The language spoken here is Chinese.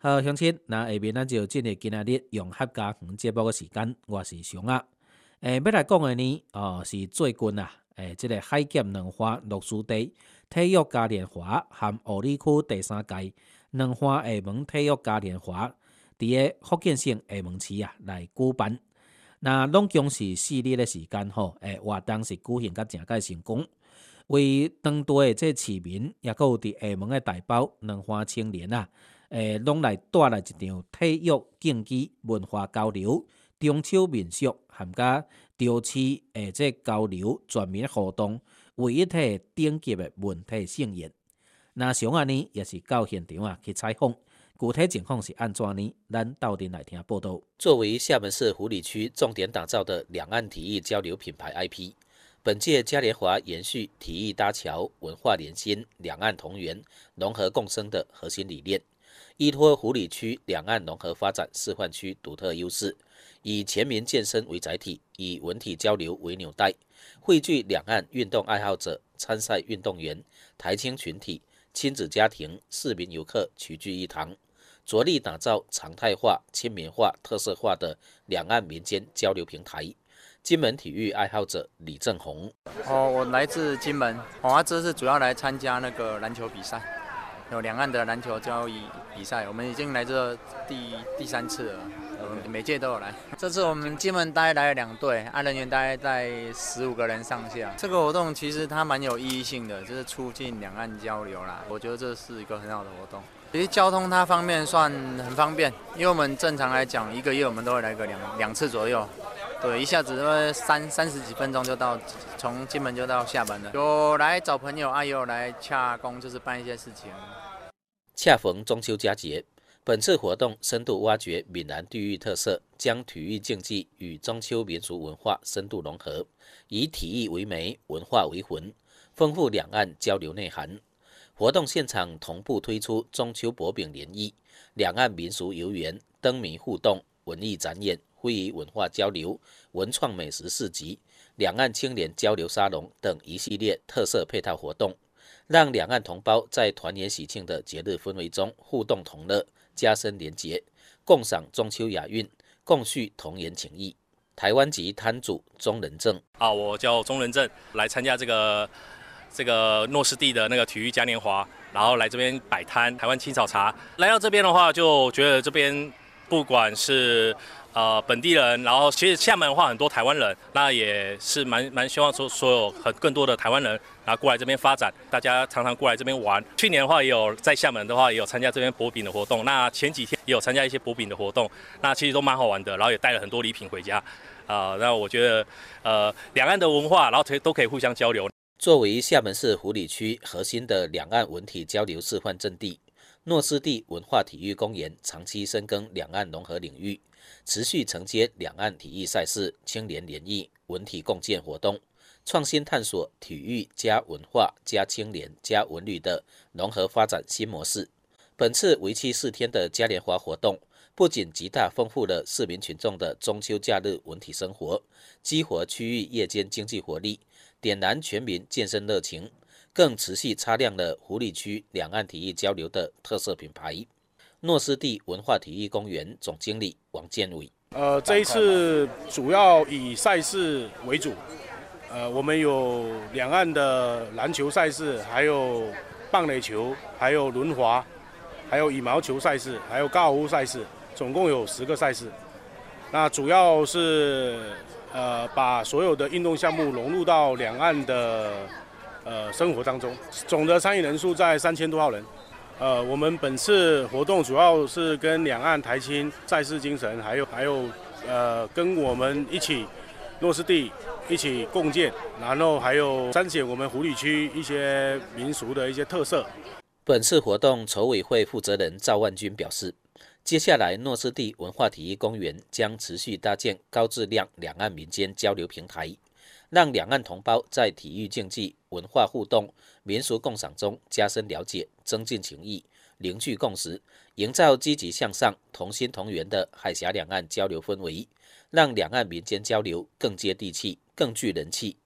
好，乡亲，那下面咱就进入今仔日融合家园节目的时间，我是熊啊。要来讲的呢，是最近啊，这个海剑两花落师地体育嘉年华和湖里区第3届两花厦门体育嘉年华，伫个福建省厦门市啊来举办。那拢共是4日的时间吼，活动是举行甲诚介成功。为当地的这市民，也有伫厦门的同胞、两花青年啊。拢来带来一场体育竞技文化交流、中秋民俗含甲潮市这交流全面互动，为一体顶级的文体盛宴。那上安呢，也是到现场啊去采访，具体情况是安怎呢？咱到底来听报道。 作为厦门市湖里区重点打造的两岸体育交流品牌 IP， 本届嘉年华延续体育搭桥、文化连心、两岸同源、融合共生的核心理念。依托湖里区两岸融合发展示范区独特优势，以全民健身为载体，以文体交流为纽带，汇聚两岸运动爱好者、参赛运动员、台青群体、亲子家庭、市民游客齐聚一堂，着力打造常态化、亲民化、特色化的两岸民间交流平台。金门体育爱好者李正宏， 我来自金门，这次主要来参加那个篮球比赛。有两岸的篮球交易比赛，我们已经来这第3次了，每届都有来。这次我们金门大概来了2队，人员大概在15个人上下。这个活动其实它蛮有意义性的，就是促进两岸交流啦。我觉得这是一个很好的活动。其实交通它方面算很方便，因为我们正常来讲，1个月我们都会来个两次左右。对，一下子都会30几分钟就到，从金门就到厦门了。有来找朋友，也有来洽公，就是办一些事情。 恰逢中秋佳节，本次活动深度挖掘闽南地域特色，将体育竞技与中秋民俗文化深度融合，以体育为媒，文化为魂，丰富两岸交流内涵。活动现场同步推出中秋薄饼联谊、两岸民俗游园、灯谜互动、文艺展演、非遗文化交流、文创美食市集、两岸青年交流沙龙等一系列特色配套活动，让两岸同胞在团圆喜庆的节日氛围中互动同乐，加深连结，共赏中秋雅韵，共叙同源情谊。台湾籍摊主钟仁正我叫钟仁正，来参加这个诺士地的那个体育嘉年华，然后来这边摆摊台湾青草茶。来到这边的话，就觉得这边不管是本地人，然后其实厦门的话很多台湾人，那也是蛮希望所有更多的台湾人，然后过来这边发展，大家常常过来这边玩。去年的话也有在厦门的话也有参加这边薄饼的活动，那前几天也有参加一些薄饼的活动，那其实都蛮好玩的，然后也带了很多礼品回家。那我觉得两岸的文化，然后都可以互相交流。 作为厦门市湖里区核心的两岸文体交流示范阵地，诺士地文化体育公园长期深耕两岸融合领域，持续承接两岸体育赛事、青年联谊、文体共建活动，创新探索体育加文化加青年加文旅的融合发展新模式。本次为期4天的嘉年华活动，不仅极大丰富了市民群众的中秋假日文体生活，激活区域夜间经济活力，点燃全民健身热情，更持续擦亮了湖里区两岸体育交流的特色品牌。诺士地文化体育公园总经理王建伟， 这一次主要以赛事为主，我们有两岸的篮球赛事，还有棒垒球，还有轮滑，还有羽毛球赛事，还有高尔夫赛事，总共有10个赛事。那主要是把所有的运动项目融入到两岸的生活当中，总的参与人数在3000多号人。我们本次活动主要是跟两岸台青赛事精神，还有跟我们一起诺士地一起共建，然后还有彰显我们湖里区一些民俗的一些特色。 本次活动筹委会负责人赵万军表示，接下来诺士地文化体育公园将持续搭建高质量两岸民间交流平台，让两岸同胞在体育竞技、文化互动、民俗共赏中加深了解，增进情谊，凝聚共识，营造积极向上、同心同源的海峡两岸交流氛围，让两岸民间交流更接地气、更具人气、